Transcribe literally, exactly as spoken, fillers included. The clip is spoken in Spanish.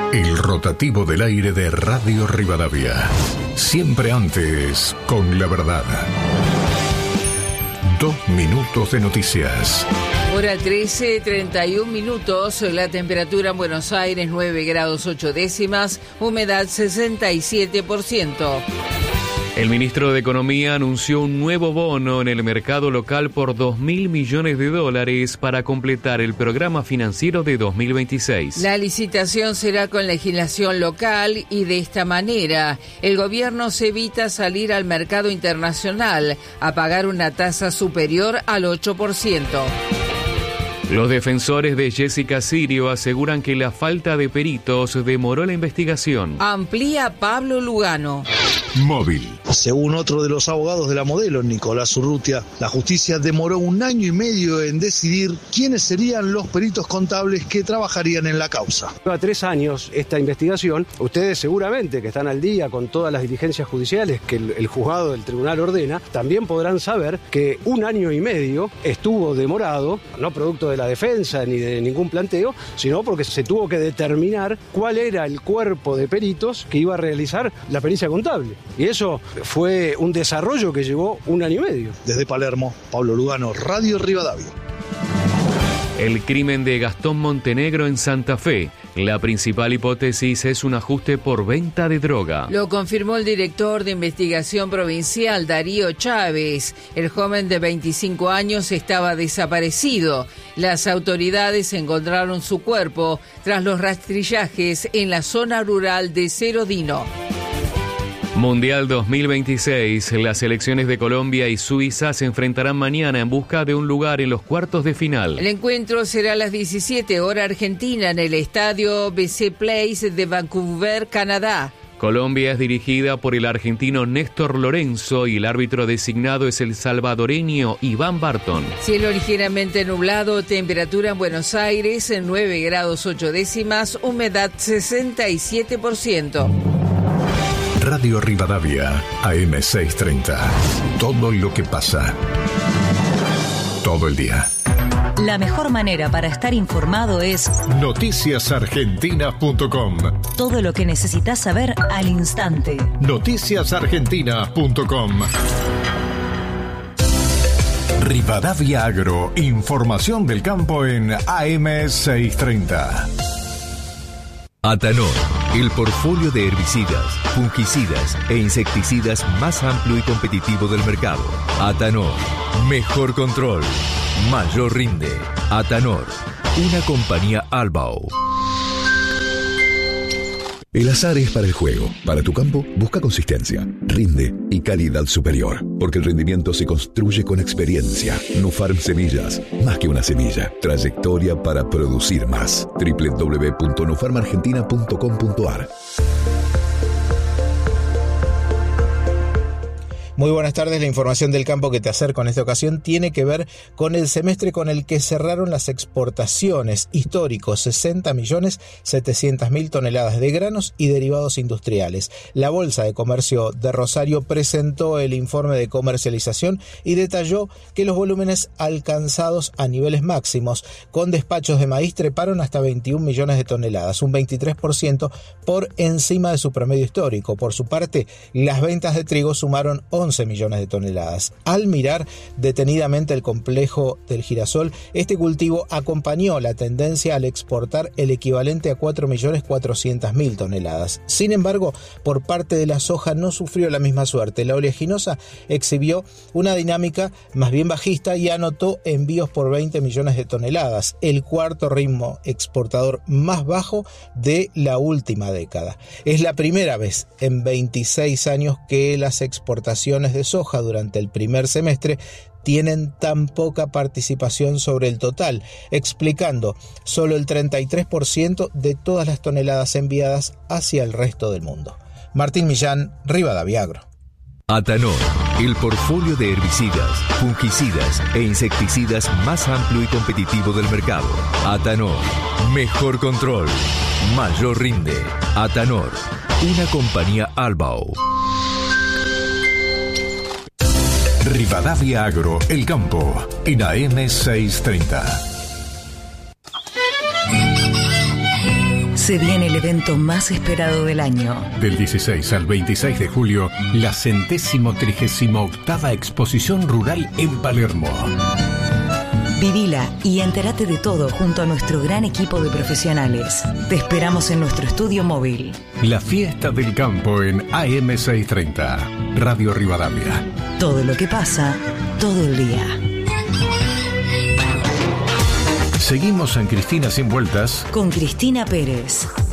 El rotativo del aire de Radio Rivadavia. Siempre antes, con la verdad. Dos minutos de noticias. Hora trece, treinta y un minutos. La temperatura en Buenos Aires, nueve grados ocho décimas. Humedad sesenta y siete por ciento. El ministro de Economía anunció un nuevo bono en el mercado local por dos mil millones de dólares para completar el programa financiero de dos mil veintiséis. La licitación será con legislación local y de esta manera el gobierno se evita salir al mercado internacional a pagar una tasa superior al ocho por ciento. Los defensores de Jessica Sirio aseguran que la falta de peritos demoró la investigación. Amplía Pablo Lugano. Móvil. Según otro de los abogados de la modelo, Nicolás Urrutia, la justicia demoró un año y medio en decidir quiénes serían los peritos contables que trabajarían en la causa. Lleva tres años esta investigación. Ustedes seguramente que están al día con todas las diligencias judiciales que el, el juzgado del tribunal ordena, también podrán saber que un año y medio estuvo demorado, no producto de la defensa ni de ningún planteo, sino porque se tuvo que determinar cuál era el cuerpo de peritos que iba a realizar la pericia contable. Y eso fue un desarrollo que llevó un año y medio. Desde Palermo, Pablo Lugano, Radio Rivadavia. El crimen de Gastón Montenegro en Santa Fe. La principal hipótesis es un ajuste por venta de droga. Lo confirmó el director de investigación provincial, Darío Chávez. El joven de veinticinco años estaba desaparecido. Las autoridades encontraron su cuerpo tras los rastrillajes en la zona rural de Cerodino. Mundial dos mil veintiséis. Las selecciones de Colombia y Suiza se enfrentarán mañana en busca de un lugar en los cuartos de final. El encuentro será a las diecisiete hora argentina en el estadio B C Place de Vancouver, Canadá. Colombia es dirigida por el argentino Néstor Lorenzo y el árbitro designado es el salvadoreño Iván Barton. Cielo ligeramente nublado, temperatura en Buenos Aires en nueve grados ocho décimas, humedad sesenta y siete por ciento. Radio Rivadavia, A M seiscientos treinta. Todo lo que pasa. Todo el día. La mejor manera para estar informado es noticias argentinas punto com. Todo lo que necesitas saber al instante. noticias argentinas punto com. Rivadavia Agro. Información del campo en A M seiscientos treinta. Atanor, el portfolio de herbicidas, fungicidas e insecticidas más amplio y competitivo del mercado. Atanor, mejor control, mayor rinde. Atanor, una compañía Albao. El azar es para el juego. Para tu campo, busca consistencia, rinde y calidad superior. Porque el rendimiento se construye con experiencia. Nufarm Semillas, más que una semilla. Trayectoria para producir más. doble u doble u doble u punto nufarm argentina punto com punto a r. Muy buenas tardes. La información del campo que te acerco en esta ocasión tiene que ver con el semestre con el que cerraron las exportaciones históricos, sesenta millones setecientas mil toneladas de granos y derivados industriales. La Bolsa de Comercio de Rosario presentó el informe de comercialización y detalló que los volúmenes alcanzados a niveles máximos con despachos de maíz treparon hasta veintiún millones de toneladas, un veintitrés por ciento por encima de su promedio histórico. Por su parte, las ventas de trigo sumaron once millones de toneladas. Al mirar detenidamente el complejo del girasol, este cultivo acompañó la tendencia al exportar el equivalente a cuatro millones cuatrocientas mil toneladas. Sin embargo, por parte de la soja no sufrió la misma suerte. La oleaginosa exhibió una dinámica más bien bajista y anotó envíos por veinte millones de toneladas, el cuarto ritmo exportador más bajo de la última década. Es la primera vez en veintiséis años que las exportaciones de soja durante el primer semestre tienen tan poca participación sobre el total, explicando solo el treinta y tres por ciento de todas las toneladas enviadas hacia el resto del mundo. Martín Millán, Rivadavia Agro. Atanor, el portfolio de herbicidas, fungicidas e insecticidas más amplio y competitivo del mercado. Atanor, mejor control, mayor rinde. Atanor, una compañía Albao. Rivadavia Agro, el campo, en A M seiscientos treinta. Se viene el evento más esperado del año. Del dieciséis al veintiséis de julio, la centésimo trigésimo octava exposición rural en Palermo. Vivila y entérate de todo junto a nuestro gran equipo de profesionales. Te esperamos en nuestro estudio móvil. La fiesta del campo en A M seiscientos treinta, Radio Rivadavia. Todo lo que pasa, todo el día. Seguimos en Cristina Sin Vueltas con Cristina Pérez.